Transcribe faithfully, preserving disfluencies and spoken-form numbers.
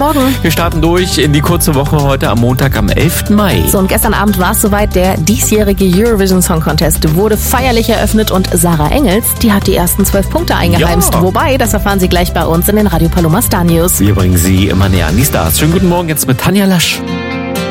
Morgen. Wir starten durch in die kurze Woche heute am Montag, am elften Mai. So, und gestern Abend war es soweit, der diesjährige Eurovision Song Contest wurde feierlich eröffnet und Sarah Engels, die hat die ersten zwölf Punkte eingeheimst. Ja. Wobei, das erfahren Sie gleich bei uns in den Radio Paloma Star News. Wir bringen Sie immer näher an die Stars. Schönen guten Morgen jetzt mit Tanja Lasch.